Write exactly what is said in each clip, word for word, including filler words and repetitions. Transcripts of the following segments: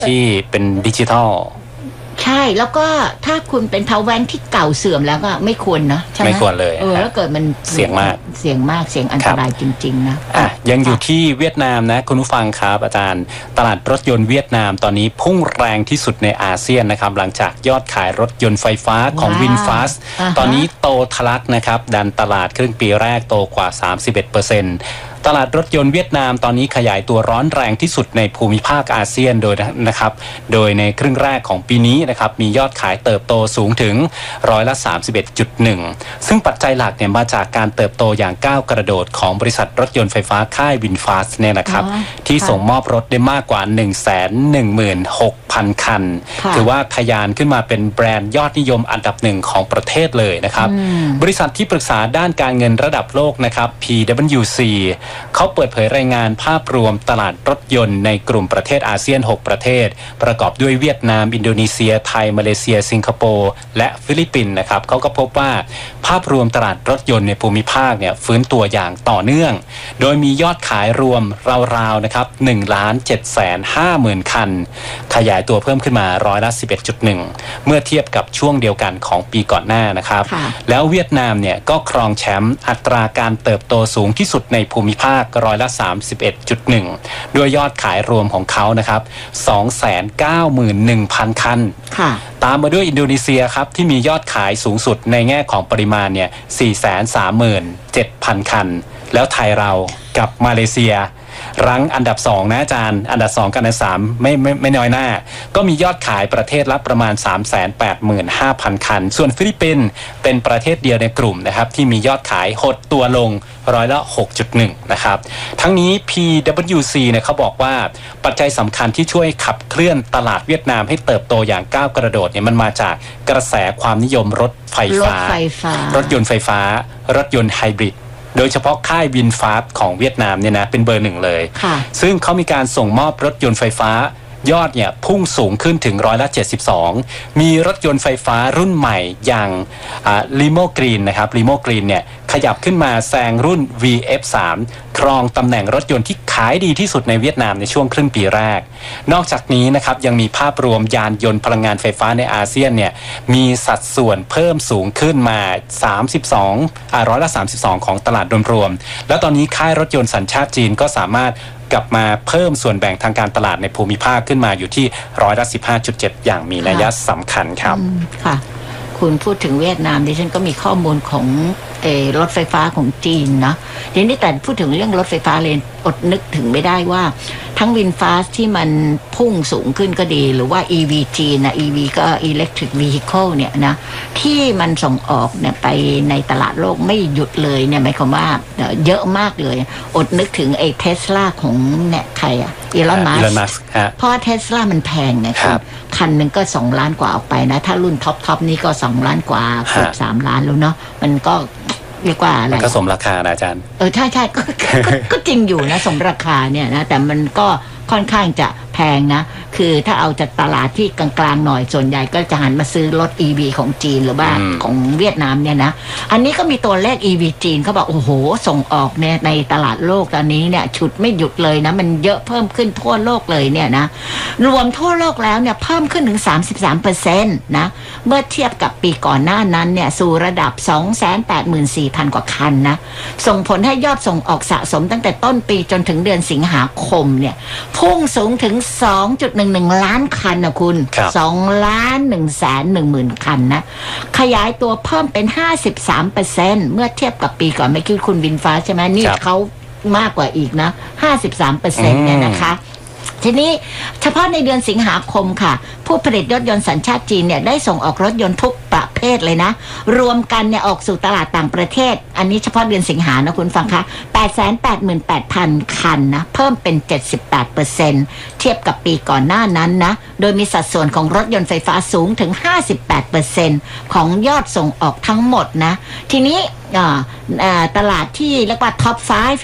ที่เป็นดิจิทัลใช่แล้วก็ถ้าคุณเป็นพาวเวอร์ที่เก่าเสื่อมแล้วก็ไม่ควรนะใช่ไหมไม่ควรเลยเออแล้วเกิดมันเสี่ยงมากเสี่ยงมากเสี่ยงอันตรายจริงๆนะอ่ะยังอยู่ที่เวียดนามนะคุณผู้ฟังครับอาจารย์ตลาดรถยนต์เวียดนามตอนนี้พุ่งแรงที่สุดในอาเซียนนะครับหลังจากยอดขายรถยนต์ไฟฟ้าของวินฟาสตอนนี้โตทะลักนะครับดันตลาดครึ่งปีแรกโตกว่า สามสิบเอ็ดเปอร์เซ็นต์ตลาดรถยนต์เวียดนามตอนนี้ขยายตัวร้อนแรงที่สุดในภูมิภาคอาเซียนโดยนะครับโดยในครึ่งแรกของปีนี้นะครับมียอดขายเติบโตสูงถึงร้อยละ สามสิบเอ็ดจุดหนึ่ง ซึ่งปัจจัยหลักเนี่ยมาจากการเติบโตอย่างก้าวกระโดดของบริษัทรถยนต์ไฟฟ้าค่ายวินฟาสเนี่ยนะครับที่ส่งมอบรถได้มากกว่า หนึ่งแสนหนึ่งหมื่นหกพัน คันถือว่าทะยานขึ้นมาเป็นแบรนด์ยอดนิยมอันดับหนึ่งของประเทศเลยนะครับบริษัทที่ปรึกษาด้านการเงินระดับโลกนะครับ พี ดับเบิลยู ซี เขาเปิดเผยรายงานภาพรวมตลาดรถยนต์ในกลุ่มประเทศอาเซียนหกประเทศประกอบด้วยเวียดนามอินโดนีเซียไทยมาเลเซียสิงคโปร์และฟิลิปปินส์นะครับเขาก็พบว่าภาพรวมตลาดรถยนต์ในภูมิภาคเนี่ยฟื้นตัวอย่างต่อเนื่องโดยมียอดขายรวมราวๆนะครับ หนึ่งล้านเจ็ดแสนห้าหมื่น คันขยายตัวเพิ่มขึ้นมาร้อยละ สิบเอ็ดจุดหนึ่ง เมื่อเทียบกับช่วงเดียวกันของปีก่อนหน้านะครับแล้วเวียดนามเนี่ยก็ครองแชมป์อัตราการเติบโตสูงที่สุดในภูมิภาคร้อยละ สามสิบเอ็ดจุดหนึ่ง ด้วยยอดขายรวมของเขานะครับ สองแสนเก้าหมื่นหนึ่งพัน คันตามมาด้วยอินโดนีเซียครับที่มียอดขายสูงสุดในแง่ของปริมาณเนี่ย สี่แสนสามหมื่นเจ็ดพัน คันแล้วไทยเรากับมาเลเซียรั้งอันดับสองนะอาจารย์อันดับสองกับอันดับสามไม่ไม่ไม่น้อยหน้าก็มียอดขายประเทศละประมาณ สามแสนแปดหมื่นห้าพัน คันส่วนฟิลิปปินส์เป็นประเทศเดียวในกลุ่มนะครับที่มียอดขายหดตัวลงร้อยละ หกจุดหนึ่ง นะครับทั้งนี้ พี ดับเบิลยู ซี เนี่ยเขาบอกว่าปัจจัยสำคัญที่ช่วยขับเคลื่อนตลาดเวียดนามให้เติบโตอย่างก้าวกระโดดเนี่ยมันมาจากกระแสความนิยมรถไฟฟ้ารถยนต์ไฟฟ้ารถยนต์ไฮบริดโดยเฉพาะค่ายวินฟาสของเวียดนามเนี่ยนะเป็นเบอร์หนึ่งเลยซึ่งเขามีการส่งมอบรถยนต์ไฟฟ้ายอดเนี่ยพุ่งสูงขึ้นถึงร้อยละเจ็ดสิบสองมีรถยนต์ไฟฟ้ารุ่นใหม่อย่างลิโมกรีนนะครับลิโมกรีนเนี่ยขยับขึ้นมาแซงรุ่น วี เอฟ สาม ครองตำแหน่งรถยนต์ที่ขายดีที่สุดในเวียดนามในช่วงครึ่งปีแรกนอกจากนี้นะครับยังมีภาพรวมยานยนต์พลังงานไฟฟ้าในอาเซียนเนี่ยมีสัดส่วนเพิ่มสูงขึ้นมาสามสิบสองอ่าร้อยละสามสิบสองของตลาดโดยรวมแล้วตอนนี้ค่ายรถยนต์สัญชาติจีนก็สามารถกลับมาเพิ่มส่วนแบ่งทางการตลาดในภูมิภาคขึ้นมาอยู่ที่ร้อยละ สิบห้าจุดเจ็ด อย่างมีนัยสำคัญครับค่ะคุณพูดถึงเวียดนามดิฉันก็มีข้อมูลของเออรถไฟฟ้าของจีนนะทีนี้แต่พูดถึงเรื่องรถไฟฟ้าเลยอดนึกถึงไม่ได้ว่าทั้งวินฟาสที่มันพุ่งสูงขึ้นก็ดีหรือว่า อี วี จีนนะ อี วี ก็ Electric Vehicle เนี่ยนะที่มันส่งออกเนี่ยไปในตลาดโลกไม่หยุดเลยเนี่ยหมายความว่าเยอะมากเลยอดนึกถึงไอ้เทสลาของเนี่ยใครอะอีลอนมัสก์เพราะเทสลามันแพงนะครับคันหนึ่งก็สองล้านกว่าออกไปนะถ้ารุ่นท็อปท็อปนี่ก็สองล้านกว่าเกือบสามล้านแล้วเนาะมันก็เรียกว่าอะไรมันก็สมราคานะอาจารย์เออใช่ใช่ก็ก็จริงอยู่นะสมราคาเนี่ยนะแต่มันก็ค่อนข้างจะแพงนะคือถ้าเอาจากตลาดที่กลางๆหน่อยส่วนใหญ่ก็จะหันมาซื้อรถ อี วี ของจีนหรือว่าของเวียดนามเนี่ยนะอันนี้ก็มีตัวเลข อี วี จีนเขาบอกโอ้โหส่งออกเนี่ยในตลาดโลกตอนนี้เนี่ยฉุดไม่หยุดเลยนะมันเยอะเพิ่มขึ้นทั่วโลกเลยเนี่ยนะรวมทั่วโลกแล้วเนี่ยเพิ่มขึ้นถึง สามสิบสามเปอร์เซ็นต์ นะเมื่อเทียบกับปีก่อนหน้านั้นเนี่ยสู่ระดับ สองแสนแปดหมื่นสี่พัน กว่าคันนะส่งผลให้ยอดส่งออกสะสมตั้งแต่ต้นปีจนถึงเดือนสิงหาคมเนี่ยพุ่งสูงถึง สองจุดหนึ่งหนึ่ง ล้านคันนะคุณสองล้านหนึ่งแสนหนึ่งหมื่นคันนะขยายตัวเพิ่มเป็น ห้าสิบสามเปอร์เซ็นต์ เมื่อเทียบกับปีก่อนไม่คิดคุณวินฟ้าใช่ไหมนี่เขามากกว่าอีกนะ ห้าสิบสามเปอร์เซ็นต์ เนี่ยนะคะทีนี้เฉพาะในเดือนสิงหาคมค่ะผู้ผลิตรถยนต์สัญชาติจีนเนี่ยได้ส่งออกรถยนต์ทุกประเภทเลยนะรวมกันเนี่ยออกสู่ตลาดต่างประเทศอันนี้เฉพาะเดือนสิงหานะคุณฟังคะ แปดแสนแปดหมื่นแปดพัน คันนะเพิ่มเป็น เจ็ดสิบแปดเปอร์เซ็นต์ เทียบกับปีก่อนหน้านั้นนะโดยมีสัดส่วนของรถยนต์ไฟฟ้าสูงถึง ห้าสิบแปดเปอร์เซ็นต์ ของยอดส่งออกทั้งหมดนะทีนี้ตลาดที่เรียกว่าท็อปไฟว์นะ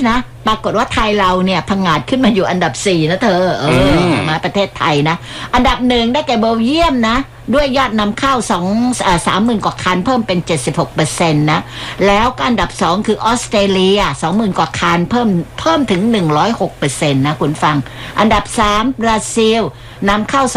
ปรากฏว่าไทยเราเนี่ยผงาดขึ้นมาอยู่อันดับสี่นะเธอเออมาประเทศไทยนะอันดับหนึ่งได้แก่เบลเยียมนะด้วยยอดนำเข้าสองสามหมื่นกว่าคันเพิ่มเป็นเจ็ดสิบหกเปอร์เซ็นต์นะแล้วก็อันดับสองคือออสเตรเลียสองหมื่นกว่าคันเพิ่มเพิ่มถึงหนึ่งร้อยหกเปอร์เซ็นต์นะคุณฟังอันดับสามบราซิลนำเข้า